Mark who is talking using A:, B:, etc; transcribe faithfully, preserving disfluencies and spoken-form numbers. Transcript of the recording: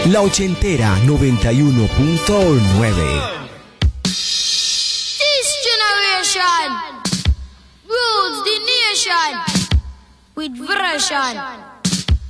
A: La Ochentera noventa y uno punto nueve.
B: This generation rules the nation with version.